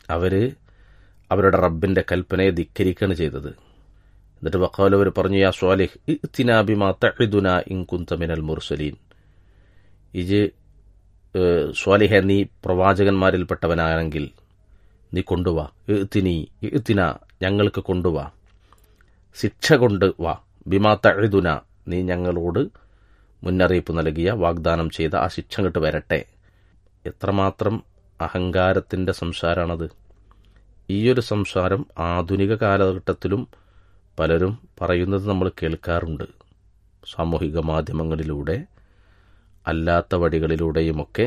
അവരുടെ റബ്ബിന്റെ കൽപ്പനയെ ധിക്കരിക്കുകയാണ് ചെയ്തത്. എന്നിട്ട് വഖാല അവർ പറഞ്ഞു, യാ സ്വാലിഹ് ഇഅ്തിനാ ബിമാ തഇദുനാ ഇൻ കുൻത മിനൽ മുർസലീൻ. സ്വാലിഹ, നീ പ്രവാചകന്മാരിൽപ്പെട്ടവനാണെങ്കിൽ നീ കൊണ്ടുവാ. ഇഅ്തിന, ഞങ്ങൾക്ക് കൊണ്ടുവാ, ശിക്ഷ കൊണ്ടുവാ. ബിമാ തഇദുനാ, നീ ഞങ്ങളോട് മുന്നറിയിപ്പ് നൽകിയ, വാഗ്ദാനം ചെയ്ത ആ ശിക്ഷ അങ്ങോട്ട് വരട്ടെ. എത്രമാത്രം അഹങ്കാരത്തിന്റെ സംസാരമാണത്. ഈയൊരു സംസാരം ആധുനിക കാലഘട്ടത്തിലും പലരും പറയുന്നത് നമ്മൾ കേൾക്കാറുണ്ട്. സാമൂഹിക മാധ്യമങ്ങളിലൂടെ അല്ലാത്ത വഴികളിലൂടെയുമൊക്കെ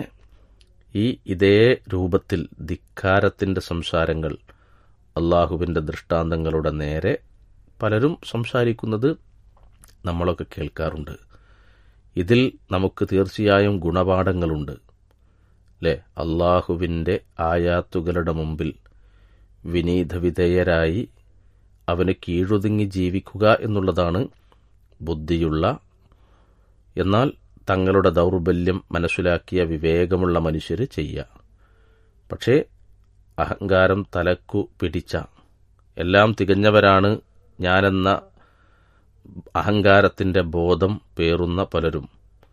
ഇതേ രൂപത്തിൽ ധിക്കാരത്തിന്റെ സംസാരങ്ങൾ അള്ളാഹുവിൻ്റെ ദൃഷ്ടാന്തങ്ങളുടെ നേരെ പലരും സംസാരിക്കുന്നത് നമ്മളൊക്കെ കേൾക്കാറുണ്ട്. ഇതിൽ നമുക്ക് തീർച്ചയായും ഗുണപാഠങ്ങളുണ്ട് അല്ലേ? അള്ളാഹുവിൻ്റെ ആയാത്തുകളുടെ മുമ്പിൽ വിനീതവിധേയരായി അവന് കീഴൊതുങ്ങി ജീവിക്കുക എന്നുള്ളതാണ് ബുദ്ധിയുള്ള, എന്നാൽ തങ്ങളുടെ ദൗർബല്യം മനസ്സിലാക്കിയ വിവേകമുള്ള മനുഷ്യർ ചെയ്യുക. പക്ഷേ അഹങ്കാരം തലക്കു പിടിച്ച, എല്ലാം തികഞ്ഞവരാണ് ഞാനെന്ന അഹങ്കാരത്തിൻ്റെ ബോധം പേറുന്ന പലരും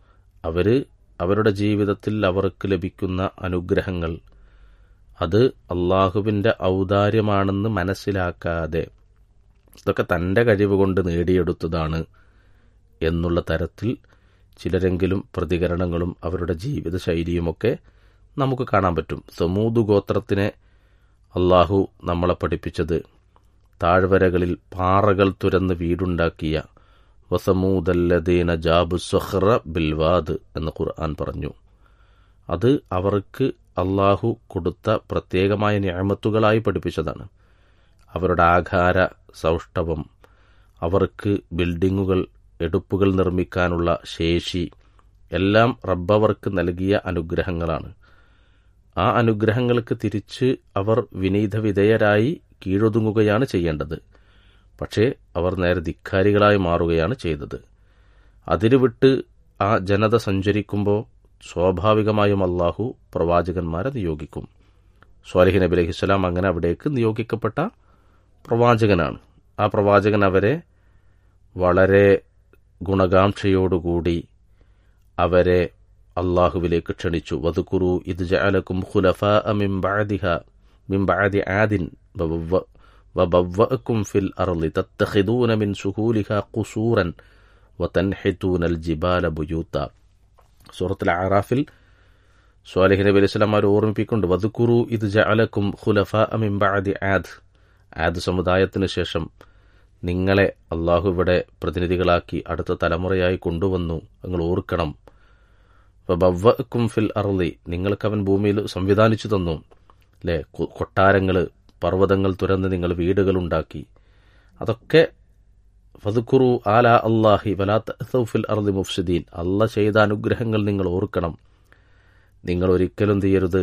അവരുടെ ജീവിതത്തിൽ അവർക്ക് ലഭിക്കുന്ന അനുഗ്രഹങ്ങൾ അത് അള്ളാഹുവിൻ്റെ ഔദാര്യമാണെന്ന് മനസ്സിലാക്കാതെ ഇതൊക്കെ തൻ്റെ കഴിവ് കൊണ്ട് നേടിയെടുത്തതാണ് എന്നുള്ള തരത്തിൽ ചിലരെങ്കിലും പ്രതികരണങ്ങളും അവരുടെ ജീവിത ശൈലിയുമൊക്കെ നമുക്ക് കാണാൻ പറ്റും. സമൂദ് ഗോത്രത്തിനെ അള്ളാഹു നമ്മളെ പഠിപ്പിച്ചത് താഴ്വരകളിൽ പാറകൾ തുരന്ന് വീടുണ്ടാക്കിയ വസമൂദല്ലദീന ജാബു സഖ്റ ബിൽവാദ് എന്ന് ഖുർആൻ പറഞ്ഞു. അത് അവർക്ക് അള്ളാഹു കൊടുത്ത പ്രത്യേകമായ നിഅമത്തുകളായി പഠിപ്പിച്ചതാണ്. അവരുടെ ആഹാര സൗഷ്ഠവം, അവർക്ക് ബിൽഡിങ്ങുകൾ, എടുപ്പുകൾ നിർമ്മിക്കാനുള്ള ശേഷി എല്ലാം റബ്ബവർക്ക് നൽകിയ അനുഗ്രഹങ്ങളാണ്. ആ അനുഗ്രഹങ്ങൾക്ക് തിരിച്ച് അവർ വിനീതവിധേയരായി കീഴൊതുങ്ങുകയാണ് ചെയ്യേണ്ടത്. പക്ഷേ അവർ നേരെ ധിക്കാരികളായി മാറുകയാണ് ചെയ്തത്. അതിരുവിട്ട് ആ ജനത സഞ്ചരിക്കുമ്പോൾ സ്വാഭാവികമായും അള്ളാഹു പ്രവാചകന്മാരെ നിയോഗിക്കും. സ്വാലിഹ് നബി അലൈഹിസ്സലാം അങ്ങനെ അവിടേക്ക് നിയോഗിക്കപ്പെട്ട പ്രവാചകനാണ്. ആ പ്രവാചകൻ അവരെ വളരെ ഗുണകാംക്ഷയോടുകൂടി അവരെ അള്ളാഹുവിലേക്ക് ക്ഷണിച്ചു. വദ്കുറൂ ഇദ് ജഅലകും ഖുലഫാഅ മിൻ ബഅദി ആദിൻ വബവ്വഅകും ഫിൽ അർളി തത്തഖിദൂന മിൻ സുഹൂലിഹാ ഖുസൂറൻ വതൻഹിതൂനൽ ജിബാല ബുയൂത. സൂറത്തുൽ അഅറാഫിൽ സ്വാലിഹ് നബി അലൈഹി സ്വലാം അവരെ ഓർമ്മിപ്പിക്കുന്നുണ്ട്. വദ്കുറൂ ഇദ് ജഅലകും ഖുലഫാഅ മിൻ ബഅദി ആദ് സമുദായത്തിന് ശേഷം നിങ്ങളെ അള്ളാഹു ഇവിടെ പ്രതിനിധികളാക്കി അടുത്ത തലമുറയായി കൊണ്ടുവന്നു, നിങ്ങൾ ഓർക്കണം. വബവ്വഅകും ഫിൽ അർളി, നിങ്ങൾക്ക് അവൻ ഭൂമിയിൽ സംവിധാനിച്ചു തന്നു അല്ലേ? കൊട്ടാരങ്ങൾ, പർവ്വതങ്ങൾ തുരന്ന് നിങ്ങൾ വീടുകളുണ്ടാക്കി. അതൊക്കെ ഫദ്കുറു ആലാ അല്ലാഹി വലാ തഅസൗ ഫിൽ അർളി മുഫ്സിദീൻ, അള്ള ചെയ്ത അനുഗ്രഹങ്ങൾ നിങ്ങൾ ഓർക്കണം. നിങ്ങൾ ഒരിക്കലും ചെയ്യരുത്,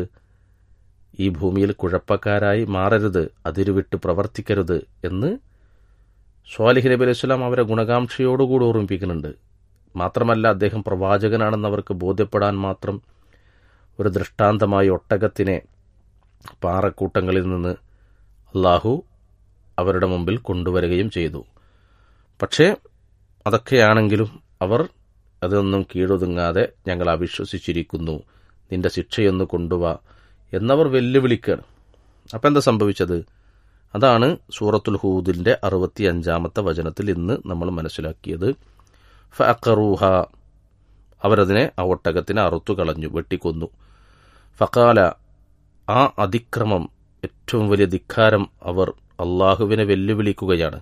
ഈ ഭൂമിയിൽ കുഴപ്പക്കാരായി മാറരുത്, അതിരുവിട്ട് പ്രവർത്തിക്കരുത് എന്ന് സ്വാലിഹ് നബി അലൈഹി സ്വലാം അവരെ ഗുണകാംക്ഷയോടുകൂടി ഓർമ്മിപ്പിക്കുന്നുണ്ട്. മാത്രമല്ല അദ്ദേഹം പ്രവാചകനാണെന്ന് അവർക്ക് ബോധ്യപ്പെടാൻ മാത്രം ഒരു ദൃഷ്ടാന്തമായി ഒട്ടകത്തിനെ പാറക്കൂട്ടങ്ങളിൽ നിന്ന് അള്ളാഹു അവരുടെ മുമ്പിൽ കൊണ്ടുവരികയും ചെയ്തു. പക്ഷേ അതൊക്കെയാണെങ്കിലും അവർ അതൊന്നും കീഴൊതുങ്ങാതെ ഞങ്ങൾ അവിശ്വസിച്ചിരിക്കുന്നു, നിന്റെ ശിക്ഷയൊന്ന് കൊണ്ടുവാ എന്നവർ വെല്ലുവിളിക്കുകയാണ്. അപ്പം എന്താ സംഭവിച്ചത്? അതാണ് സൂറത്തുൽ ഹൂദിന്റെ 65-ാമത്തെ വചനത്തിൽ ഇന്ന് നമ്മൾ മനസ്സിലാക്കിയത്. ഫഅഖറൂഹ, അവരതിനെ, ആ ഒട്ടകത്തിനെ അറുത്തു കളഞ്ഞു, വെട്ടിക്കൊന്നു. ഫഖാല, ആ അതിക്രമം, ഏറ്റവും വലിയ ധിക്കാരം, അവർ അള്ളാഹുവിനെ വെല്ലുവിളിക്കുകയാണ്.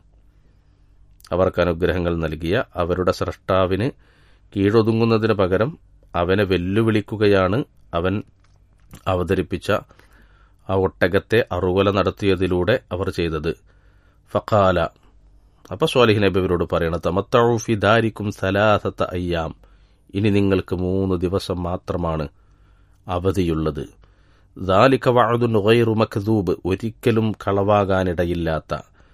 അവർക്ക് അനുഗ്രഹങ്ങൾ നൽകിയ അവരുടെ സ്രഷ്ടാവിന് കീഴൊതുങ്ങുന്നതിന് പകരം അവനെ വെല്ലുവിളിക്കുകയാണ് അവൻ അവതരിപ്പിച്ച ആ ഒട്ടകത്തെ അറുകൊല നടത്തിയതിലൂടെ അവർ ചെയ്തത്. ഫഖാല, അപ്പോൾ സ്വാലിഹ് നബി അവരോട് പറയണം, തമത്തഉ ഫി ദാരിക്കും സലാസത അയ്യാം, ഇനി നിങ്ങൾക്ക് 3 ദിവസം മാത്രമാണ് അവധിയുള്ളത്. ദാലിക വഅദുൻ ഗൈറു മക്ദൂബ്, ഒരിക്കലും കളവാകാനിടയില്ലാത്ത,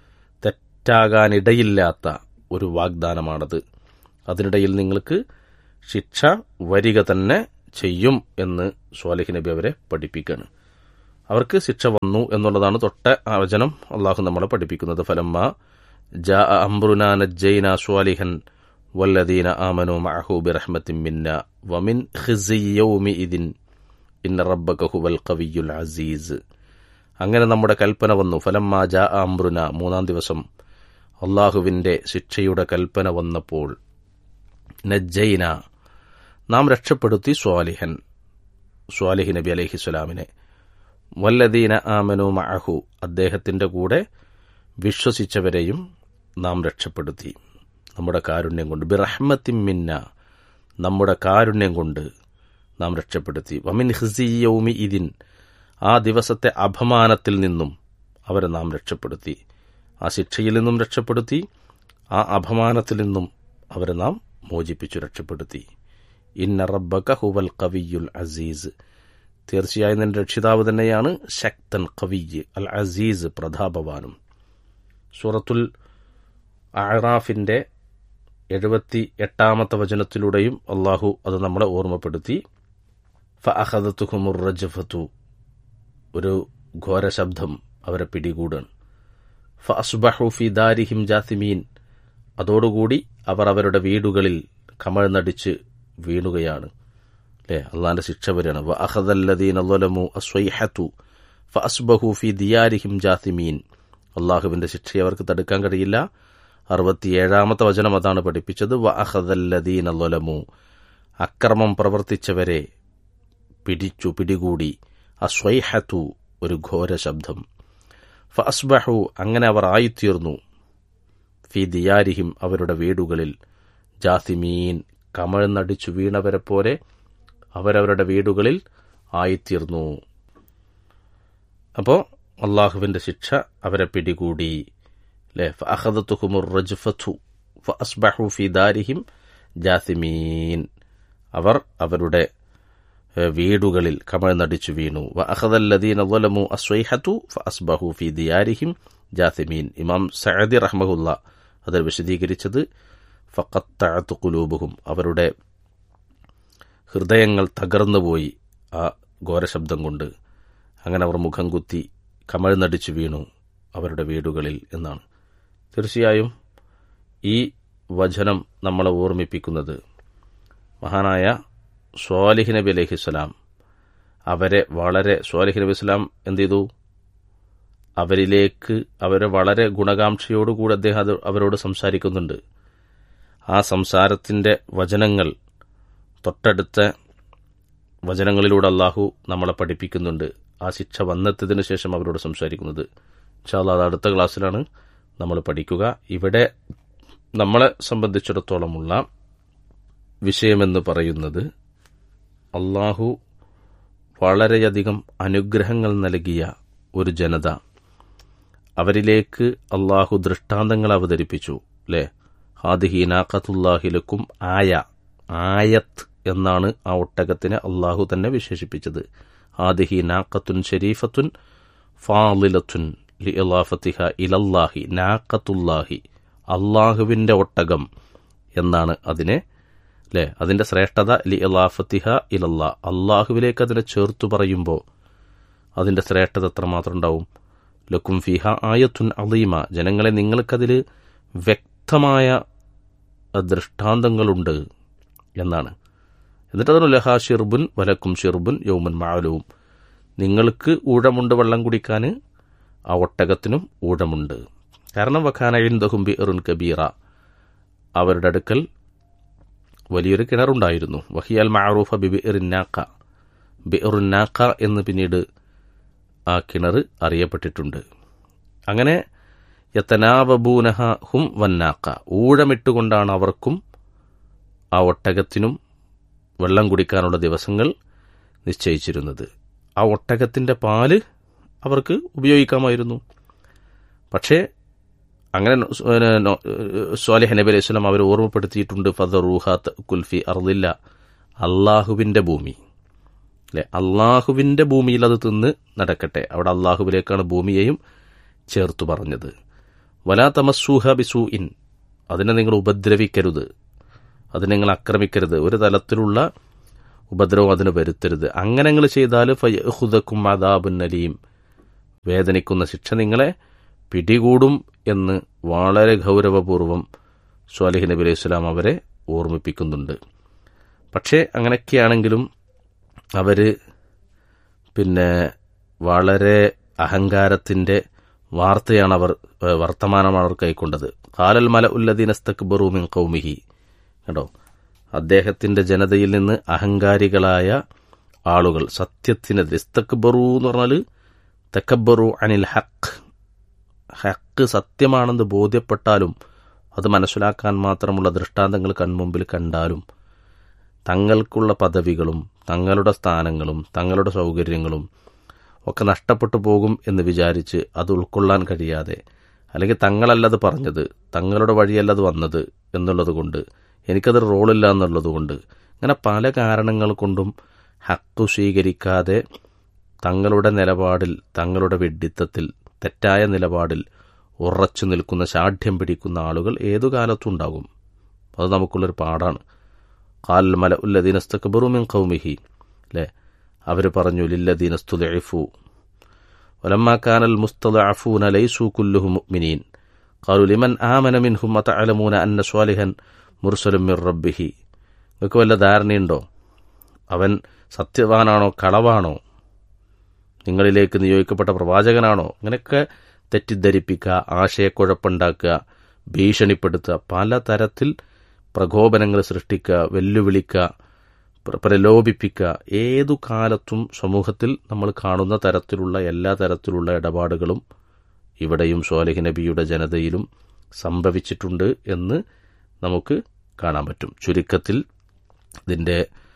തെറ്റാകാനിടയില്ലാത്ത ഒരു വാഗ്ദാനമാണത്. അതിനിടയിൽ നിങ്ങൾക്ക് ശിക്ഷ വരിക തന്നെ ചെയ്യും എന്ന് സ്വാലിഹ് നബി അവരെ പഠിപ്പിക്കുകയാണ്. അവർക്ക് ശിക്ഷ വന്നു എന്നുള്ളതാണ് തൊട്ട ആ വചനം അള്ളാഹു നമ്മളെ പഠിപ്പിക്കുന്നത്. ഫലമ്മ ജാഅ അംറുനാ നജ്ജൈനാ സ്വാലിഹൻ വല്ലദീന ആമനൂ മഅഹു ബിറഹ്മത്തിൻ മിന്നാ വമിൻ ഖിസ്യി യൗമിഇദിൻ ഇന്ന റബ്ബക ഹുവൽ ഖവിയ്യുൽ അസീസ്. അങ്ങനെ നമ്മുടെ കൽപ്പന വന്നു. ഫലമ്മ ജാഅ അംറുനാ, മൂന്നാം ദിവസം അള്ളാഹുവിൻ്റെ ശിക്ഷയുടെ കൽപ്പന വന്നപ്പോൾ, നജ്ജൈന, നാം രക്ഷപ്പെടുത്തി സ്വാലിഹ് നബി അലൈഹിസ്സലാമിനെ, വല്ലദീന ആമനു മഅഹു, അദ്ദേഹത്തിൻ്റെ കൂടെ വിശ്വസിച്ചവരെയും നാം രക്ഷപ്പെടുത്തി നമ്മുടെ കാരുണ്യം കൊണ്ട്. ബിറഹ്മത്തിൻ മിന്ന, നമ്മുടെ കാരുണ്യം കൊണ്ട് നാം രക്ഷപ്പെടുത്തി. വമിൻ ഖിസ്യി യൗമിഇദിൻ, ആ ദിവസത്തെ അപമാനത്തിൽ നിന്നും അവരെ നാം രക്ഷപ്പെടുത്തി. ആ ശിക്ഷയിൽ നിന്നും രക്ഷപ്പെടുത്തി, ആ അപമാനത്തിൽ നിന്നും അവരെ നാം മോചിപ്പിച്ചു രക്ഷപ്പെടുത്തി. ഇന്ന റബ്ബക ഹുവൽ ഖവിയ്യുൽ അസീസ്, തീർച്ചയായും നിന്റെ രക്ഷിതാവ് തന്നെയാണ് ശക്തൻ, ഖവിയ്യ്, അൽ അസീസ്, പ്രതാപവാനും. അഅറാഫിന്റെ 78 വചനത്തിലൂടെയും അള്ളാഹു അത് നമ്മളെ ഓർമ്മപ്പെടുത്തി. ഫഅഖദതുഹുമുർ റജ്ഫതു, ഒരു ഘോര ശബ്ദം അവരെ പിടികൂടാൻ. ഫഅസ്ബഹു ഫി ദാരിഹിം ജാസിമീൻ, അതോടുകൂടി അവർ അവരുടെ വീടുകളിൽ കമഴ്ന്നടിച്ച് വീണുകയാണ്. അല്ലേ, അള്ളാന്റെ ശിക്ഷ വരികയാണ്. വഅഖദല്ലദീന ളലമു അസ്വൈഹതു ഫഅസ്ബഹു ഫി ദിയാരിഹിം ജാസിമീൻ, അള്ളാഹുവിന്റെ ശിക്ഷയെ അവർക്ക് തടുക്കാൻ കഴിയില്ല. 67 വചനം അതാണ് പഠിപ്പിച്ചത്. വഅഖദല്ലദീന ളലമു, അക്രമം പ്രവർത്തിച്ചവരെ പിടികൂടി. അസ്വൈഹതു, ഒരു ഘോര ശബ്ദം. ഫഅസ്ബഹു, അങ്ങനെ അവർ ആയിത്തീർന്നു. ഫി ദിയാരിഹിം, അവരുടെ വീടുകളിൽ. ജാസിമീൻ, കമഴ്ന്നടിച്ചു വീണവരെ പോലെ അവരവരുടെ വീടുകളിൽ ആയിത്തീർന്നു. അപ്പോൾ അള്ളാഹുവിന്റെ ശിക്ഷ അവരെ പിടികൂടി. ഫഅഖദതുഹുമുർ റജ്ഫതു ഫഅസ്ബഹു ഫി ദാരിഹിം ജാസിമീൻ, അവർ അവരുടെ വീടുകളിൽ കമഴ്ന്നടിച്ചു വീണു. വഅഖദല്ലദീന ളലമു അസ്വൈഹതു ഫഅസ്ബഹു ഫി ദിയാരിഹിം ജാസിമീൻ. ഇമാം സഅദി റഹ്മഹുല്ലാ അത് വിശദീകരിച്ചത് ഫഖത്തഅതു ഖുലൂബുഹും, അവരുടെ ഹൃദയങ്ങൾ തകർന്നുപോയി ആ ഘോരശബ്ദം കൊണ്ട്. അങ്ങനെ അവർ മുഖം കുത്തി കമഴ്ന്നടിച്ചു വീണു അവരുടെ വീടുകളിൽ എന്നാണ്. തീർച്ചയായും ഈ വചനം നമ്മളെ ഓർമ്മിപ്പിക്കുന്നത് മഹാനായ സ്വാലിഹ് നബി അലൈഹിസ്സലാം, സ്വാലിഹ് നബി സ്വലാം എന്ത് ചെയ്തു? അവരെ വളരെ ഗുണകാംക്ഷയോടുകൂടി അദ്ദേഹം അവരോട് സംസാരിക്കുന്നുണ്ട്. ആ സംസാരത്തിന്റെ വചനങ്ങൾ തൊട്ടടുത്ത വചനങ്ങളിലൂടെ അള്ളാഹു നമ്മളെ പഠിപ്പിക്കുന്നുണ്ട്. ആ ശിക്ഷ വന്നെത്തിയതിനു ശേഷം അവരോട് സംസാരിക്കുന്നത്. ഇൻഷാ അല്ലാഹ് അത് അടുത്ത ക്ലാസ്സിലാണ് നമ്മൾ പഠിക്കുക. ഇവിടെ നമ്മളെ സംബന്ധിച്ചിടത്തോളമുള്ള വിഷയമെന്ന് പറയുന്നത് അള്ളാഹു വളരെയധികം അനുഗ്രഹങ്ങൾ നൽകിയ ഒരു ജനത, അവരിലേക്ക് അള്ളാഹു ദൃഷ്ടാന്തങ്ങൾ അവതരിപ്പിച്ചു. അല്ലേ, ഹാദിഹി നാഖത്തുല്ലാഹി ലക്കും ആയത്ത് എന്നാണ് ആ ഒട്ടകത്തിനെ അള്ളാഹു തന്നെ വിശേഷിപ്പിച്ചത്. ഹാദിഹി നാഖത്തുൻ ഷരീഫത്തുൻ ഫാളിലത്തുൻ ലിഇളാഫത്തിഹ ഇലല്ലാഹി, നാഖത്തുല്ലാഹി, അള്ളാഹുവിന്റെ ഒട്ടകം എന്നാണ് അതിനെ. അല്ലേ, അതിന്റെ ശ്രേഷ്ഠത ലിഇളാഫത്തിഹ ഇലല്ലാ, അള്ളാഹുവിലേക്ക് അതിനെ ചേർത്തു പറയുമ്പോൾ അതിന്റെ ശ്രേഷ്ഠത എത്രമാത്രം ഉണ്ടാവും. ലക്കും ഫിഹ ആയത്തുൻ അളീമ, ജനങ്ങളെ നിങ്ങൾക്കതിൽ വ്യക്തമായ ദൃഷ്ടാന്തങ്ങളുണ്ട് എന്നാണ്. എന്നിട്ട് അതിന് ലഹാ ഷിർബുൻ വലക്കും ഷിർബുൻ യൗമുൻ മഅലൂം, നിങ്ങൾക്ക് ഊഴമുണ്ട് വെള്ളം കുടിക്കാൻ, ആ ഒട്ടകത്തിനും ഊഴമുണ്ട്. കാരണം വഖാന ഇൻദഹും ബിഅറുൻ കബീറ, അവരുടെ അടുക്കൽ വലിയൊരു കിണറുണ്ടായിരുന്നു. വഹിയൽ മഅറൂഫ ബിഇറുൻ നാഖ എന്ന് പിന്നീട് ആ കിണർ അറിയപ്പെട്ടിട്ടുണ്ട്. അങ്ങനെ യതനാവബൂനഹ ഹും വന്നാഖ, ഊഴമിട്ടുകൊണ്ടാണ് അവർക്കും ആ ഒട്ടകത്തിനും വെള്ളം കുടിക്കാനുള്ള ദിവസങ്ങൾ നിശ്ചയിച്ചിരുന്നത്. ആ ഒട്ടകത്തിന്റെ പാല് അവർക്ക് ഉപയോഗിക്കാമായിരുന്നു. പക്ഷേ അങ്ങനെ സ്വാലിഹ് നബി അലൈഹി സ്വലാം അവർ ഓർമ്മപ്പെടുത്തിയിട്ടുണ്ട്. ഫദറൂഹാ തഅകുൽ ഫി അർദില്ല, അള്ളാഹുവിന്റെ ഭൂമി. അല്ലെ, അള്ളാഹുവിന്റെ ഭൂമിയിൽ അത് തിന്ന് നടക്കട്ടെ. അവിടെ അള്ളാഹുവിലേക്കാണ് ഭൂമിയെയും ചേർത്തു പറഞ്ഞത്. വലാ തമസ്സൂഹ ബിസൂഇൻ, അതിനെ നിങ്ങൾ ഉപദ്രവിക്കരുത്, അതിനെ നിങ്ങൾ ആക്രമിക്കരുത്, ഒരു തലത്തിലുള്ള ഉപദ്രവം അതിന് വരുത്തരുത്. അങ്ങനെ നിങ്ങൾ ചെയ്താൽ ഫയഖുദകും അദാബുൻ അലീം, വേദനിക്കുന്ന ശിക്ഷ നിങ്ങളെ പിടികൂടും എന്ന് വളരെ ഗൗരവപൂർവം സ്വാലിഹ് നബി അലൈഹി സ്വലാം അവരെ ഓർമ്മിപ്പിക്കുന്നുണ്ട്. പക്ഷേ അങ്ങനെയൊക്കെയാണെങ്കിലും അവർ വളരെ അഹങ്കാരത്തിൻ്റെ വർത്തമാനമാണ് അവർ കൈക്കൊണ്ടത്. ഖാലൽ മലഉല്ലദീന ഇസ്തക്ബറൂ മിൻ ഖൗമിഹി, കേട്ടോ, അദ്ദേഹത്തിൻ്റെ ജനതയിൽ നിന്ന് അഹങ്കാരികളായ ആളുകൾ സത്യത്തിനെതിരെ, ഇസ്തക്ബറൂ എന്ന് പറഞ്ഞാൽ തക്കബ്ബറു അനിൽ ഹക്ക് സത്യമാണെന്ന് ബോധ്യപ്പെട്ടാലും അത് മനസ്സിലാക്കാൻ മാത്രമുള്ള ദൃഷ്ടാന്തങ്ങൾ കൺമുമ്പിൽ കണ്ടാലും തങ്ങൾക്കുള്ള പദവികളും തങ്ങളുടെ സ്ഥാനങ്ങളും തങ്ങളുടെ സൗകര്യങ്ങളും ഒക്കെ നഷ്ടപ്പെട്ടു പോകും എന്ന് വിചാരിച്ച് അത് ഉൾക്കൊള്ളാൻ കഴിയാതെ, അല്ലെങ്കിൽ തങ്ങളല്ലത് പറഞ്ഞത്, തങ്ങളുടെ വഴിയല്ലത് വന്നത് എന്നുള്ളത് കൊണ്ട്, എനിക്കത് റോളില്ല എന്നുള്ളത് കൊണ്ട്, അങ്ങനെ പല കാരണങ്ങൾ കൊണ്ടും ഹക്ക് സ്വീകരിക്കാതെ തങ്ങളുടെ നിലപാടിൽ, തങ്ങളുടെ വിഡ്ഢിത്തത്തിൽ, തെറ്റായ നിലപാടിൽ ഉറച്ചു നിൽക്കുന്ന, ശാഠ്യം പിടിക്കുന്ന ആളുകൾ ഏതു കാലത്തും ഉണ്ടാകും. അത് നമുക്കുള്ളൊരു പാഠാണ്. ഖാലൽ മലഉല്ലദീന ഇസ്തക്ബറൂ മിൻ ഖൗമിഹി, അല്ലേ, അവർ പറഞ്ഞു ലില്ലദീന ഇസ്തുദ്ഇഫൂ വലമ്മാ കാനൽ മുസ്തദ്അഫൂന ലൈസൂ കുല്ലുഹും മുഅ്മിനീൻ ഖാലൂ ലിമൻ ആമന മിൻഹും അതഅലമൂന അന്ന സ്വാലിഹൻ മുർസലും മിർ റബ്ബിഹി. നിങ്ങൾക്ക് വല്ല ധാരണയുണ്ടോ? അവൻ സത്യവാനാണോ കളവാണോ, നിങ്ങളിലേക്ക് നിയോഗിക്കപ്പെട്ട പ്രവാചകനാണോ? അങ്ങനെയൊക്കെ തെറ്റിദ്ധരിപ്പിക്കുക, ആശയക്കുഴപ്പമുണ്ടാക്കുക, ഭീഷണിപ്പെടുത്തുക, പലതരത്തിൽ പ്രകോപനങ്ങൾ സൃഷ്ടിക്കുക, വെല്ലുവിളിക്കുക, പ്രലോഭിപ്പിക്കുക. ഏതു കാലത്തും സമൂഹത്തിൽ നമ്മൾ കാണുന്ന തരത്തിലുള്ള എല്ലാ തരത്തിലുള്ള ഇടപാടുകളും ഇവിടെയും സ്വാലിഹ് നബിയുടെ ജനതയിലും സംഭവിച്ചിട്ടുണ്ട് എന്ന് നമുക്ക് കാണാൻ പറ്റും. ചുരുക്കത്തിൽ ഇതിൻ്റെ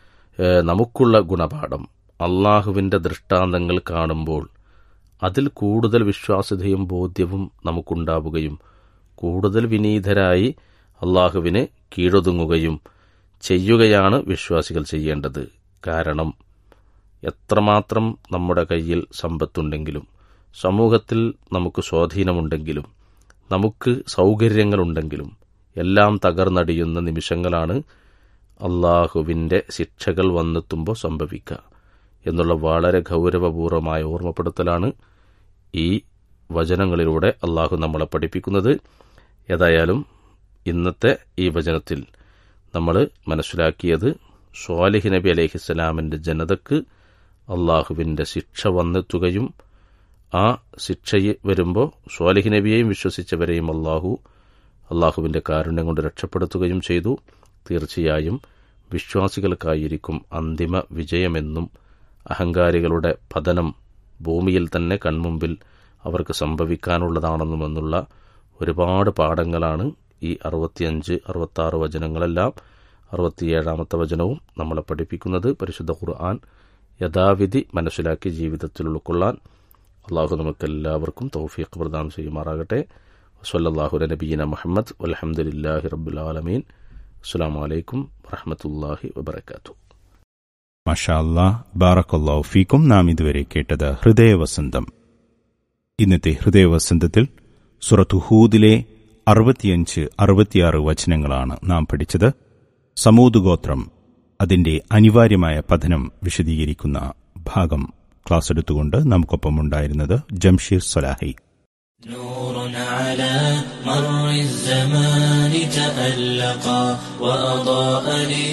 നമുക്കുള്ള ഗുണപാഠം, അള്ളാഹുവിൻ്റെ ദൃഷ്ടാന്തങ്ങൾ കാണുമ്പോൾ അതിൽ കൂടുതൽ വിശ്വാസ്യതയും ബോധ്യവും നമുക്കുണ്ടാവുകയും കൂടുതൽ വിനീതരായി അള്ളാഹുവിന് കീഴൊതുങ്ങുകയും ചെയ്യുകയാണ് വിശ്വാസികൾ ചെയ്യേണ്ടത്. കാരണം എത്രമാത്രം നമ്മുടെ കയ്യിൽ സമ്പത്തുണ്ടെങ്കിലും, സമൂഹത്തിൽ നമുക്ക് സ്വാധീനമുണ്ടെങ്കിലും, നമുക്ക് സൗകര്യങ്ങളുണ്ടെങ്കിലും എല്ലാം തകർന്നടിയുന്ന നിമിഷങ്ങളാണ് അള്ളാഹുവിൻ്റെ ശിക്ഷകൾ വന്നെത്തുമ്പോൾ സംഭവിക്കുക എന്നുള്ള വളരെ ഗൗരവപൂർവമായ ഓർമ്മപ്പെടുത്തലാണ് ഈ വചനങ്ങളിലൂടെ അള്ളാഹു നമ്മളെ പഠിപ്പിക്കുന്നത്. ഏതായാലും ഇന്നത്തെ ഈ വചനത്തിൽ നമ്മൾ മനസ്സിലാക്കിയത്, സ്വാലിഹ് നബി അലൈഹിസ്സലാമിൻ്റെ ജനതക്ക് അള്ളാഹുവിൻ്റെ ശിക്ഷ വന്നെത്തുകയും ആ ശിക്ഷ വരുമ്പോൾ സ്വാലിഹ് നബിയെയും വിശ്വസിച്ചവരെയും അള്ളാഹുവിൻ്റെ കാരുണ്യം കൊണ്ട് രക്ഷപ്പെടുത്തുകയും ചെയ്തു. തീർച്ചയായും വിശ്വാസികൾക്കായിരിക്കും അന്തിമ വിജയമെന്നും അഹങ്കാരികളുടെ പതനം ഭൂമിയിൽ തന്നെ കൺമുമ്പിൽ അവർക്ക് സംഭവിക്കാനുള്ളതാണെന്നുമെന്നുള്ള ഒരുപാട് പാഠങ്ങളാണ് ഈ 65, 66 വചനങ്ങളെല്ലാം. 67ാമത്തെ വചനവും നമ്മളെ പഠിപ്പിക്കുന്നത് പരിശുദ്ധ ഖുർആൻ യഥാവിധി മനസ്സിലാക്കി ജീവിതത്തിൽ ഉൾക്കൊള്ളാൻ അള്ളാഹു നമുക്കെല്ലാവർക്കും തൗഫീഖ് പ്രദാനം ചെയ്യുമാറാകട്ടെ. വസല്ലല്ലാഹു അലാ നബിയിന മുഹമ്മദ് വൽഹംദുലില്ലാഹി റബ്ബിൽ ആലമീൻ. അസ്സലാമു അലൈക്കും വറഹ്മത്തുള്ളാഹി വബറകാതുഹു. മാഷാ അല്ലാഹ്, ബാറക്കല്ലാഹു ഫീക്കും. നാം ഇതുവരെ കേട്ടത് ഹൃദയവസന്തം. ഇന്നത്തെ ഹൃദയവസന്തത്തിൽ സൂറത്ത് ഹൂദിലെ 65, 66 വചനങ്ങളാണ് നാം പഠിച്ചത്. സമൂദ് ഗോത്രം, അതിന്റെ അനിവാര്യമായ പഠനം വിശദീകരിക്കുന്ന ഭാഗം ക്ലാസ് എടുത്തുകൊണ്ട് നമുക്കൊപ്പമുണ്ടായിരുന്നത് ജംഷീർ സലാഹി. نور على مر الزمان تألقا وأضاء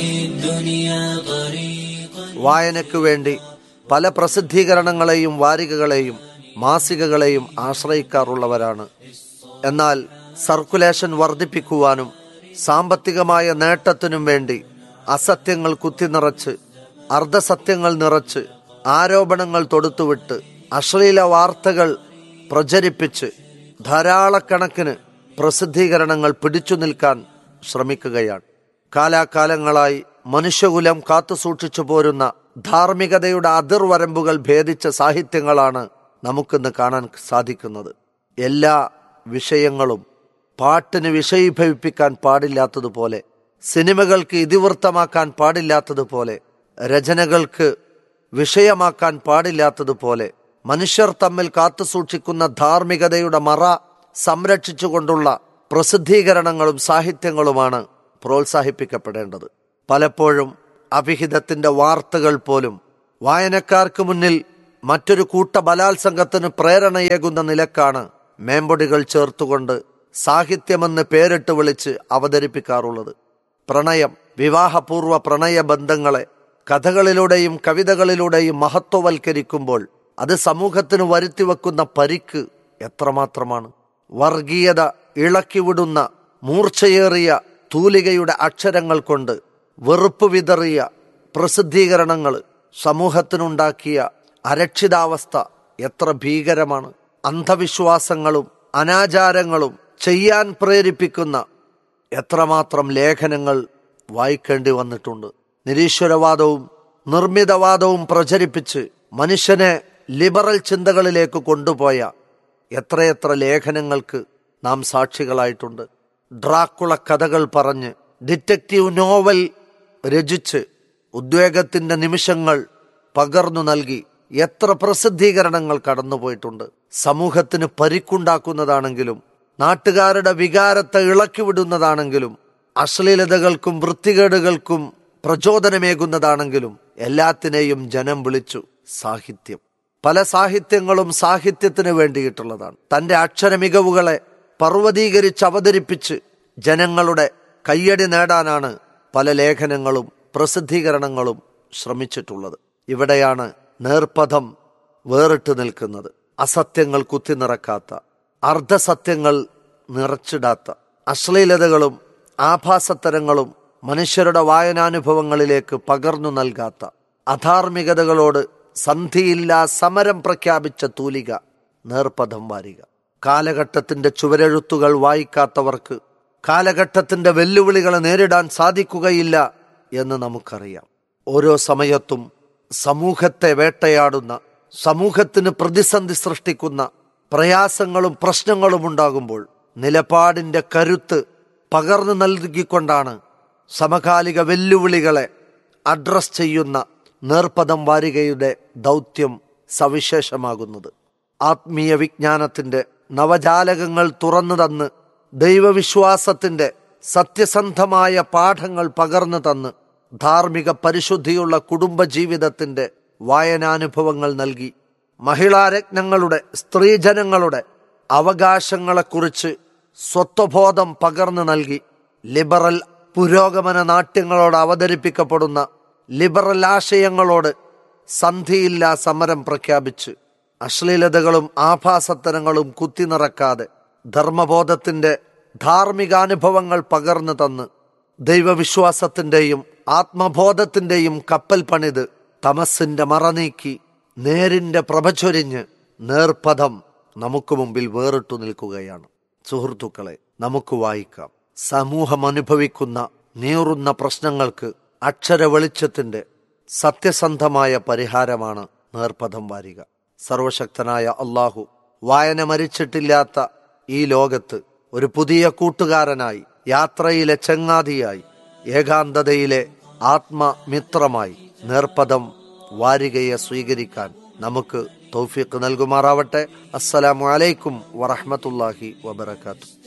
للدنيا طريقا. വായനയ്ക്കു വേണ്ടി പല പ്രസിദ്ധീകരണങ്ങളെയും വാരികകളെയും മാസികകളെയും ആശ്രയിക്കാറുള്ളവരാണ്. എന്നാൽ സർക്കുലേഷൻ വർദ്ധിപ്പിക്കുവാനും സാമ്പത്തികമായ നേട്ടത്തിനും വേണ്ടി അസത്യങ്ങൾ കുത്തിനിറച്ച്, അർദ്ധസത്യങ്ങൾ നിറച്ച്, ആരോപണങ്ങൾ തൊടുത്തുവിട്ട്, അശ്ലീല വാർത്തകൾ പ്രചരിപ്പിച്ച് ധാരാളക്കണക്കിന് പ്രസിദ്ധീകരണങ്ങൾ പിടിച്ചു നിൽക്കാൻ ശ്രമിക്കുകയാണ്. കാലാകാലങ്ങളായി മനുഷ്യകുലം കാത്തുസൂക്ഷിച്ചു പോരുന്ന ധാർമ്മികതയുടെ അതിർവരമ്പുകൾ ഭേദിച്ച സാഹിത്യങ്ങളാണ് നമുക്കിന്ന് കാണാൻ സാധിക്കുന്നത്. എല്ലാ വിഷയങ്ങളും പാട്ടിന് വിഷയീഭവിപ്പിക്കാൻ പാടില്ലാത്തതുപോലെ, സിനിമകൾക്ക് ഇതിവൃത്തമാക്കാൻ പാടില്ലാത്തതുപോലെ, രചനകൾക്ക് വിഷയമാക്കാൻ പാടില്ലാത്തതുപോലെ, മനുഷ്യർ തമ്മിൽ കാത്തുസൂക്ഷിക്കുന്ന ധാർമ്മികതയുടെ മറ സംരക്ഷിച്ചുകൊണ്ടുള്ള പ്രസിദ്ധീകരണങ്ങളും സാഹിത്യങ്ങളുമാണ് പ്രോത്സാഹിപ്പിക്കപ്പെടേണ്ടത്. പലപ്പോഴും അവിഹിതത്തിന്റെ വാർത്തകൾ പോലും വായനക്കാർക്ക് മുന്നിൽ മറ്റൊരു കൂട്ട ബലാത്സംഗത്തിന് പ്രേരണയേകുന്ന നിലക്കാണ് മേമ്പൊടികൾ ചേർത്തുകൊണ്ട് സാഹിത്യമെന്ന് പേരിട്ട് വിളിച്ച് അവതരിപ്പിക്കാറുള്ളത്. പ്രണയം, വിവാഹപൂർവ്വ പ്രണയബന്ധങ്ങളെ കഥകളിലൂടെയും കവിതകളിലൂടെയും മഹത്വവൽക്കരിക്കുമ്പോൾ അത് സമൂഹത്തിന് വരുത്തിവെക്കുന്ന പരിക്ക് എത്രമാത്രമാണ്. വർഗീയത ഇളക്കിവിടുന്ന മൂർച്ചയേറിയ തൂലികയുടെ അക്ഷരങ്ങൾ കൊണ്ട് വെറുപ്പ് വിതറിയ പ്രസിദ്ധീകരണങ്ങൾ സമൂഹത്തിനുണ്ടാക്കിയ അരക്ഷിതാവസ്ഥ എത്ര ഭീകരമാണ്. അന്ധവിശ്വാസങ്ങളും അനാചാരങ്ങളും ചെയ്യാൻ പ്രേരിപ്പിക്കുന്ന എത്രമാത്രം ലേഖനങ്ങൾ വായിക്കേണ്ടി വന്നിട്ടുണ്ട്. നിരീശ്വരവാദവും നിർമ്മിതവാദവും പ്രചരിപ്പിച്ച് മനുഷ്യനെ ലിബറൽ ചിന്തകളിലേക്ക് കൊണ്ടുപോയ എത്രയെത്ര ലേഖനങ്ങൾക്ക് നാം സാക്ഷികളായിട്ടുണ്ട്. ഡ്രാക്കുള കഥകൾ പറഞ്ഞ് ഡിറ്റക്റ്റീവ് നോവൽ രചിച്ച് ഉദ്വേഗത്തിന്റെ നിമിഷങ്ങൾ പകർന്നു നൽകി എത്ര പ്രസിദ്ധീകരണങ്ങൾ കടന്നുപോയിട്ടുണ്ട്. സമൂഹത്തിന് പരിക്കുണ്ടാക്കുന്നതാണെങ്കിലും നാട്ടുകാരുടെ വികാരത്തെ ഇളക്കിവിടുന്നതാണെങ്കിലും അശ്ലീലതകൾക്കും വൃത്തികേടുകൾക്കും പ്രചോദനമേകുന്നതാണെങ്കിലും എല്ലാത്തിനെയും ജനം വിളിച്ചു സാഹിത്യം. പല സാഹിത്യങ്ങളും സാഹിത്യത്തിന് വേണ്ടിയിട്ടുള്ളതാണ്. തന്റെ അക്ഷര മികവുകളെ പർവ്വതീകരിച്ച് അവതരിപ്പിച്ച് ജനങ്ങളുടെ കയ്യടി നേടാനാണ് പല ലേഖനങ്ങളും പ്രസിദ്ധീകരണങ്ങളും ശ്രമിച്ചിട്ടുള്ളത്. ഇവിടെയാണ് നേർപഥം വേറിട്ട് നിൽക്കുന്നത്. അസത്യങ്ങൾ കുത്തിനിറക്കാത്ത, അർദ്ധസത്യങ്ങൾ നിറച്ചിടാത്ത, അശ്ലീലതകളും ആഭാസത്തരങ്ങളും മനുഷ്യരുടെ വായനാനുഭവങ്ങളിലേക്ക് പകർന്നു നൽകാത്ത, അധാർമികതകളോട് സന്ധിയില്ലാ സമരം പ്രഖ്യാപിച്ച തൂലിക നേർപഥം വാരിക. കാലഘട്ടത്തിന്റെ ചുവരെഴുത്തുകൾ വായിക്കാത്തവർക്ക് കാലഘട്ടത്തിന്റെ വെല്ലുവിളികളെ നേരിടാൻ സാധിക്കുകയില്ല എന്ന് നമുക്കറിയാം. ഓരോ സമയത്തും സമൂഹത്തെ വേട്ടയാടുന്ന, സമൂഹത്തിന് പ്രതിസന്ധി സൃഷ്ടിക്കുന്ന പ്രയാസങ്ങളും പ്രശ്നങ്ങളും ഉണ്ടാകുമ്പോൾ നിലപാടിന്റെ കരുത്ത് പകർന്നു നൽകിക്കൊണ്ടാണ് സമകാലിക വെല്ലുവിളികളെ അഡ്രസ് ചെയ്യുന്ന നേർപഥം വാരികയുടെ ദൗത്യം സവിശേഷമാകുന്നത്. ആത്മീയ വിജ്ഞാനത്തിന്റെ നവജാലകങ്ങൾ തുറന്നു തന്ന് ദൈവവിശ്വാസത്തിന്റെ സത്യസന്ധമായ പാഠങ്ങൾ പകർന്നു തന്ന് ധാർമ്മിക പരിശുദ്ധിയുള്ള കുടുംബജീവിതത്തിന്റെ വായനാനുഭവങ്ങൾ നൽകി മഹിളാരത്നങ്ങളുടെ, സ്ത്രീജനങ്ങളുടെ അവകാശങ്ങളെക്കുറിച്ച് സ്വത്വബോധം പകർന്നു നൽകി ലിബറൽ പുരോഗമന നാട്യങ്ങളോട് അവതരിപ്പിക്കപ്പെടുന്ന ലിബറൽ ആശയങ്ങളോട് സന്ധിയില്ലാ സമരം പ്രഖ്യാപിച്ച് അശ്ലീലതകളും ആഭാസത്തരങ്ങളും കുത്തിനിറക്കാതെ ധർമ്മബോധത്തിന്റെ ധാർമ്മികാനുഭവങ്ങൾ പകർന്നു തന്ന് ദൈവവിശ്വാസത്തിന്റെയും ആത്മബോധത്തിന്റെയും കപ്പൽ പണിത് തമസിന്റെ മറനീക്കി നേരിന്റെ പ്രഭചൊരിഞ്ഞ് നേർപഥം നമുക്ക് മുമ്പിൽ വേറിട്ടു നിൽക്കുകയാണ്. സുഹൃത്തുക്കളെ, നമുക്ക് വായിക്കാം. സമൂഹം അനുഭവിക്കുന്ന നീറുന്ന പ്രശ്നങ്ങൾക്ക് അക്ഷര വെളിച്ചത്തിന്റെ സത്യസന്ധമായ പരിഹാരമാണ് നേർപഥം വാരിക. സർവശക്തനായ അള്ളാഹു വായന മരിച്ചിട്ടില്ലാത്ത ഈ ലോകത്ത് ഒരു പുതിയ കൂട്ടുകാരനായി, യാത്രയിലെ ചങ്ങാതിയായി, ഏകാന്തതയിലെ ആത്മമിത്രമായി നേർപഥം വാരികയെ സ്വീകരിക്കാൻ നമുക്ക് തൗഫീഖ് നൽകുമാറാവട്ടെ. അസ്സലാമു അലൈക്കും വറഹ്മത്തുള്ളാഹി വബറകാതുഹു.